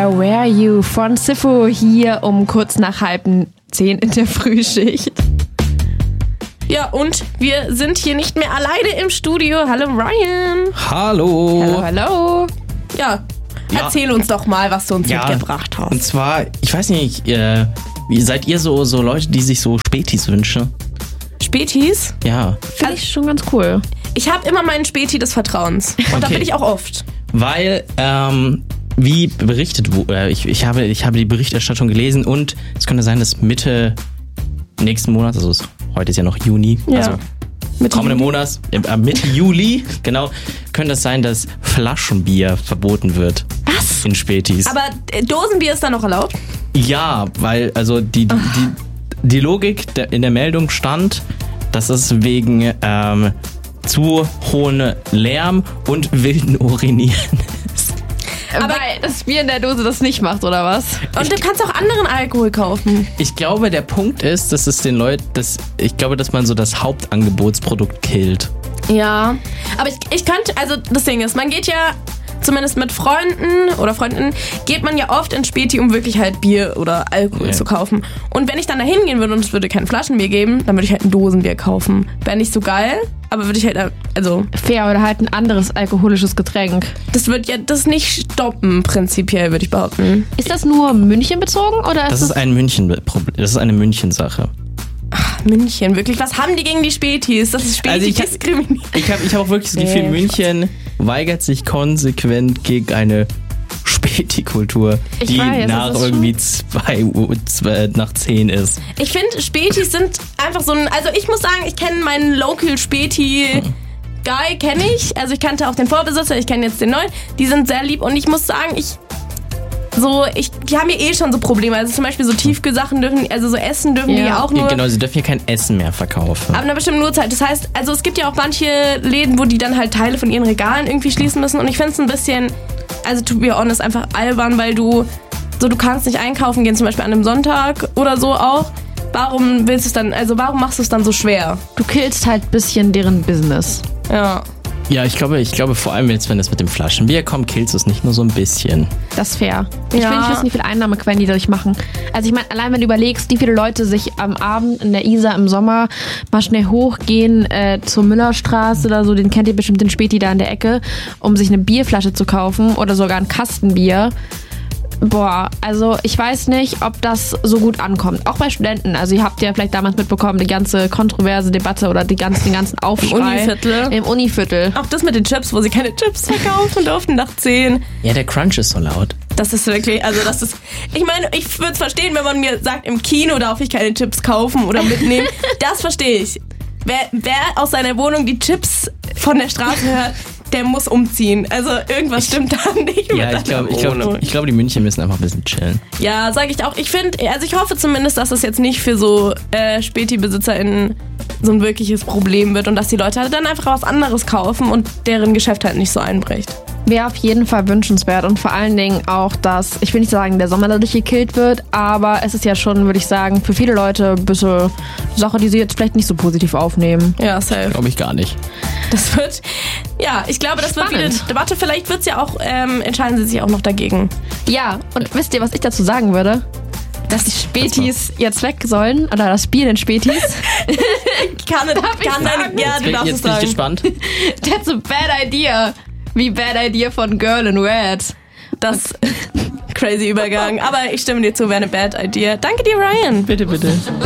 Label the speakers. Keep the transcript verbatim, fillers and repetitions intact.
Speaker 1: Where Were You von Sifu hier um kurz nach halb zehn in der Frühschicht.
Speaker 2: Ja, und wir sind hier nicht mehr alleine im Studio. Hallo Ryan.
Speaker 3: Hallo.
Speaker 1: Hallo, hallo.
Speaker 2: Ja,
Speaker 3: Ja.
Speaker 2: erzähl uns doch mal, was du uns
Speaker 3: Ja,
Speaker 2: mitgebracht hast.
Speaker 3: Und zwar, ich weiß nicht, äh, wie seid ihr so, so Leute, die sich so Spätis wünschen?
Speaker 2: Spätis?
Speaker 3: Ja,
Speaker 1: Finde ich schon ganz cool.
Speaker 2: Ich habe immer meinen Späti des Vertrauens. Und da
Speaker 3: Okay.
Speaker 2: bin ich auch oft.
Speaker 3: weil, ähm, wie berichtet wurde, äh, ich, ich, habe, ich habe die Berichterstattung gelesen und es könnte sein, dass Mitte nächsten Monats, also es, heute ist ja noch Juni,
Speaker 2: Ja.
Speaker 3: also
Speaker 2: Mit
Speaker 3: kommenden Monats, äh, Mitte Juli, genau, könnte es sein, dass Flaschenbier verboten wird.
Speaker 2: Was?
Speaker 3: In Spätis.
Speaker 2: Aber äh, Dosenbier ist da noch erlaubt?
Speaker 3: Ja, weil also die, die, die, die Logik der, in der Meldung stand, dass es wegen ähm, zu hohen Lärm und wilden Urinieren ist.
Speaker 1: Aber weil das Bier in der Dose das nicht macht, oder was?
Speaker 2: Und du kannst auch anderen Alkohol kaufen.
Speaker 3: Ich glaube, der Punkt ist, dass es den Leuten, dass, ich glaube, dass man so das Hauptangebotsprodukt killt.
Speaker 2: Ja. Aber ich, ich könnte, also das Ding ist, man geht ja zumindest mit Freunden oder Freundinnen, geht man ja oft ins Späti, um wirklich halt Bier oder Alkohol
Speaker 3: Ja.
Speaker 2: zu kaufen. Und wenn ich dann da hingehen würde und es würde kein Flaschenbier geben, dann würde ich halt ein Dosenbier kaufen. Wäre nicht so geil, aber würde ich halt, also,
Speaker 1: Fair oder halt ein anderes alkoholisches Getränk.
Speaker 2: das wird ja das nicht stoppen, prinzipiell, würde ich behaupten.
Speaker 1: Ist das nur München bezogen oder ist
Speaker 3: Das
Speaker 1: das...
Speaker 3: ist ein München, das ist eine München-Sache.
Speaker 2: München, wirklich, was haben die gegen die Spätis? Das ist
Speaker 3: Also ich-
Speaker 2: Späti-Diskriminierung.
Speaker 3: Ich habe ich hab auch wirklich das Gefühl,
Speaker 2: Nee,
Speaker 3: München weigert sich konsequent gegen eine Späti-Kultur,
Speaker 1: Ich
Speaker 3: die
Speaker 1: weiß,
Speaker 3: nach
Speaker 1: das ist
Speaker 3: irgendwie zwei Uhr, zwei, nach zehn ist.
Speaker 2: Ich finde, Spätis sind einfach so ein, also ich muss sagen, ich kenne meinen Local Späti Guy, kenne ich. Also ich kannte auch den Vorbesitzer, ich kenne jetzt den neuen. Die sind sehr lieb und ich muss sagen, ich so, ich, die haben ja eh schon so Probleme. Also zum Beispiel so Tiefkühlsachen dürfen, also so Essen dürfen die
Speaker 1: Ja.
Speaker 2: ja auch nur.
Speaker 3: Genau, sie dürfen hier kein Essen mehr verkaufen.
Speaker 2: Ab einer bestimmten Uhrzeit. Das heißt, also es gibt ja auch manche Läden, wo die dann halt Teile von ihren Regalen irgendwie schließen müssen. Und ich finde es ein bisschen, also to be honest, einfach albern, weil du so, du kannst nicht einkaufen gehen, zum Beispiel an einem Sonntag oder so auch. Warum willst du es dann, also warum machst du es dann so schwer?
Speaker 1: Du killst halt ein bisschen deren Business.
Speaker 2: Ja.
Speaker 3: Ja, ich glaube, ich glaube vor allem jetzt, wenn es mit dem Flaschenbier kommt, killst du es nicht nur so ein bisschen.
Speaker 1: Das ist fair. Ich
Speaker 2: Ja.
Speaker 1: will nicht wissen, wie viele Einnahmequellen die dadurch machen. Also ich meine, allein wenn du überlegst, wie viele Leute sich am Abend in der Isar im Sommer mal schnell hochgehen äh, zur Müllerstraße oder so, den kennt ihr bestimmt, den Späti da in der Ecke, um sich eine Bierflasche zu kaufen oder sogar ein Kastenbier. Boah, also ich weiß nicht, ob das so gut ankommt. Auch bei Studenten. Also ihr habt ja vielleicht damals mitbekommen, die ganze kontroverse Debatte oder die ganzen, den ganzen Aufschrei.
Speaker 2: Univiertel.
Speaker 1: Im Univiertel.
Speaker 2: Auch das mit den Chips, wo sie keine Chips verkaufen durften nach zehn.
Speaker 3: Ja, der Crunch ist so laut.
Speaker 2: Das ist wirklich, also das ist, ich meine, ich würde es verstehen, wenn man mir sagt, im Kino darf ich keine Chips kaufen oder mitnehmen. Das verstehe ich. Wer, wer aus seiner Wohnung die Chips von der Straße hört, der muss umziehen. Also irgendwas stimmt da nicht mit
Speaker 3: Ja, ich
Speaker 2: deiner
Speaker 3: glaube, ich glaube,
Speaker 2: Wohnung.
Speaker 3: ich glaube, die München müssen einfach ein bisschen chillen.
Speaker 2: Ja, sage ich auch. Ich finde, also ich hoffe zumindest, dass das jetzt nicht für so äh, Späti-BesitzerInnen so ein wirkliches Problem wird und dass die Leute halt dann einfach was anderes kaufen und deren Geschäft halt nicht so einbricht.
Speaker 1: Wäre auf jeden Fall wünschenswert und vor allen Dingen auch, dass, ich will nicht sagen, der Sommer dadurch gekillt wird, aber es ist ja schon, würde ich sagen, für viele Leute ein bisschen Sache, die sie jetzt vielleicht nicht so positiv aufnehmen.
Speaker 2: Ja, safe.
Speaker 3: Glaube ich gar nicht.
Speaker 2: Das wird, ja, ich glaube, das wird wieder
Speaker 1: Spannend.
Speaker 2: Debatte. Vielleicht wird es ja auch, ähm, entscheiden sie sich auch noch dagegen.
Speaker 1: Ja, und wisst ihr, was ich dazu sagen würde? Dass die Spätis jetzt weg sollen, oder das Bier den Spätis.
Speaker 2: Kann,
Speaker 1: Darf ich
Speaker 2: kann
Speaker 1: sagen?
Speaker 2: deine, ja, du
Speaker 3: Jetzt,
Speaker 2: darfst
Speaker 3: jetzt
Speaker 2: es
Speaker 3: bin ich
Speaker 2: sagen.
Speaker 3: gespannt.
Speaker 1: That's a bad idea. Wie Bad Idea von Girl in Red.
Speaker 2: Das crazy Übergang. Aber ich stimme dir zu, wäre eine bad idea. Danke dir, Ryan.
Speaker 3: Bitte, bitte.